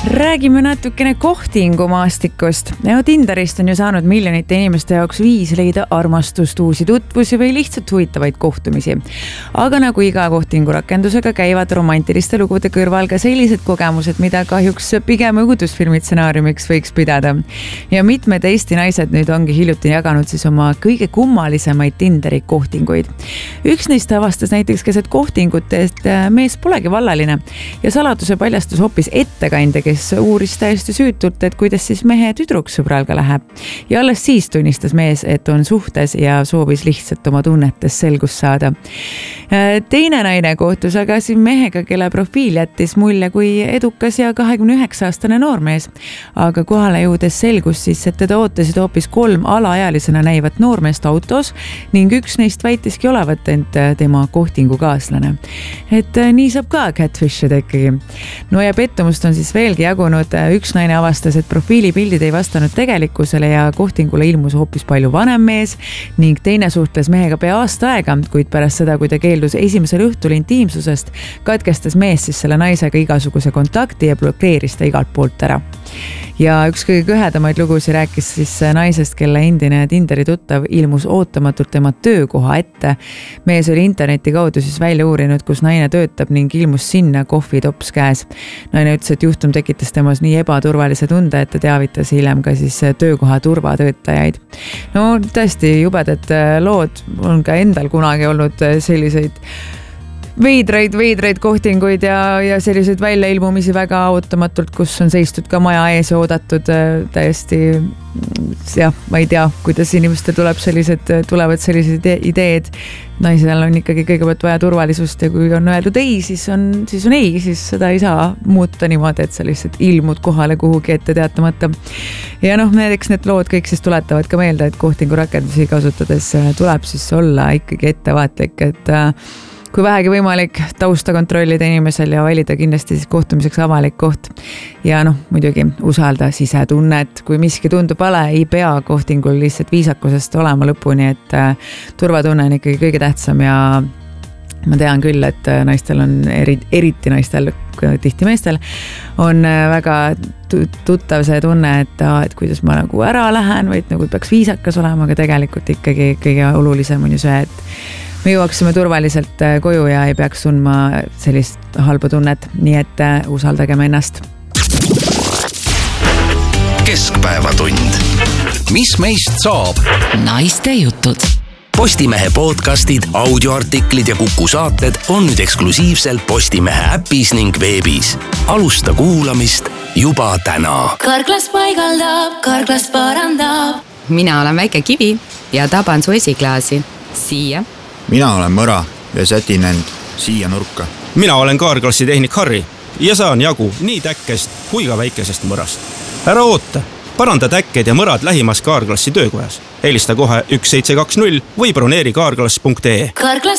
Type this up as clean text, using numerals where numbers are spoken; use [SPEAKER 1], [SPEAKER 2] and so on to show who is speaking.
[SPEAKER 1] Räägime natukene kohtingumaastikust. Tinderist on ju saanud miljonite inimeste jaoks viis leida armastust, uusi tutvusi või lihtsalt huvitavaid kohtumisi. Aga nagu iga kohtingurakendusega käivad romantiliste lugude kõrval ka sellised kogemused, mida kahjuks pigem õudusfilmi stsenaariumiks võiks pidada. Ja mitmed Eesti naised nüüd ongi hiljuti jaganud siis oma kõige kummalisemaid Tinderi kohtinguid. Üks neist avastas näiteks keset kohtingut, et mees polegi vallaline ja saladuse paljastus hoopis ettekandja, kes uuris täiesti süütult, et kuidas siis mehe tüdruksõbralga läheb. Ja alles siis tunnistas mees, et on suhtes ja soovis lihtsalt oma tunnetes selgust saada. Teine naine kohtus aga siin mehega, kelle profiil jättis mulje kui edukas ja 29-aastane noormees. Aga kohale jõudes selgus siis, et teda ootasid hoopis 3 alaealisena näivat noormeest autos ning üks neist väitiski olevat end tema kohtingukaaslane. Et nii saab ka catfishida ikkagi. No ja pettumust on siis veelgi jagunud. Üks naine avastas, et profiilipildid ei vastanud tegelikkusele ja kohtingule ilmus hoopis palju vanem mees ning teine suhtles mehega pea aasta aega, kuid pärast seda, kui ta keeldus esimesel õhtul intiimsusest, katkestas mees siis selle naisega igasuguse kontakti ja blokeeris ta igalt poolt ära. Ja üks kõige kõhedamaid lugusi rääkis siis naisest, kelle endine Tinderi tuttav ilmus ootamatult tema töökoha ette. Mees oli interneti kaudu siis välja uurinud, kus naine töötab ning ilmus sinna kohvitops käes. Naine ütles, et juhtum tekitas temas nii ebaturvalise tunde, et ta teavitas hiljem ka siis töökoha turvatöötajaid. No tõesti jubedad lood, on ka endal kunagi olnud selliseid veidraid kohtinguid ja selliseid väljailmumisi väga ootamatult, kus on seistud ka maja ees ja oodatud täiesti, ma ei tea, kuidas inimestel tulevad sellised ideed. Naisel on ikkagi kõigepealt vaja turvalisust ja kui on öeldud ei, siis on ei, siis seda ei saa muuta niimoodi, et sa lihtsalt ilmud kohale kuhugi ette teatamata. Ja näiteks need lood kõik siis tuletavad ka meelde, et kohtingurakendusi kasutades tuleb siis olla ikkagi ettevaatlik, et kui vähegi võimalik tausta kontrollida inimesel ja valida kindlasti siis kohtumiseks avalik koht. Ja muidugi usalda sisetunnet, kui miski tundub vale, ei pea kohtingul lihtsalt viisakusest olema lõpuni, et turvatunne on ikkagi kõige tähtsam ja ma tean küll, et naistel on, eriti naistel, tihti meestel, on väga tuttav see tunne, et kuidas ma nagu ära lähen, vaid nagu peaks viisakas olema, aga tegelikult ikkagi kõige olulisem on ju see, et me jõuaksime turvaliselt koju ja ei peaks tundma sellist halba tunnet, nii et usaldagem ennast.
[SPEAKER 2] Keskpäevatund. Mis meist saab?
[SPEAKER 3] Naiste jutud.
[SPEAKER 2] Postimehe podcastid, audioartiklid ja Kuku saated on nüüd eksklusiivselt Postimehe äpis ning veebis. Alusta kuulamist juba täna.
[SPEAKER 4] Karklas paigaldab, karklas parandab.
[SPEAKER 3] Mina olen väike kivi ja taban su esiklaasi. Siia.
[SPEAKER 5] Mina olen mõra ja sätin end siia nurka.
[SPEAKER 6] Mina olen kaarklassi tehnik Harri ja saan jagu nii täkkest kui ka väikesest mõrast. Ära oota, paranda täkked ja mõrad lähimas kaarklassi töökojas. Helista kohe 1720 või broneeri kaarklass.ee.
[SPEAKER 4] Karklas